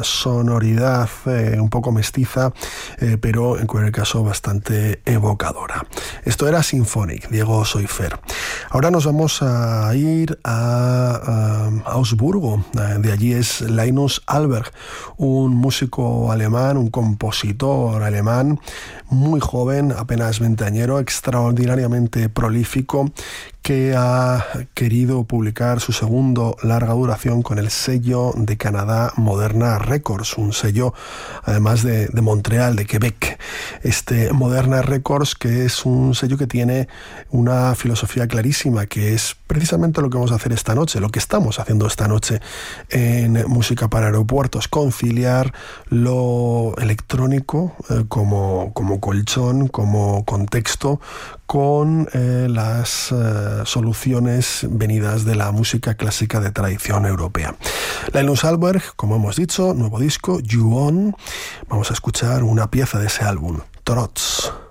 sonoridad un poco mestiza, pero en cualquier caso bastante evocadora. Esto era Symphonic, Diego Soifer. Ahora nos vamos a ir a Augsburgo. De allí es Linus Alberg, un músico alemán, un compositor alemán, muy joven, apenas veinteañero, extraordinariamente prolífico, que ha querido publicar su segundo larga duración con el sello de Canadá Moderna Records, un sello además de Montreal, de Quebec. Este Moderna Records, que es un sello que tiene una filosofía clarísima, que es precisamente lo que vamos a hacer esta noche, lo que estamos haciendo esta noche en Música para Aeropuertos, conciliar lo electrónico como colchón, como contexto, con las soluciones venidas de la música clásica de tradición europea. Linus Alberg, como hemos dicho, nuevo disco, You On. Vamos a escuchar una pieza de ese álbum, Trotz.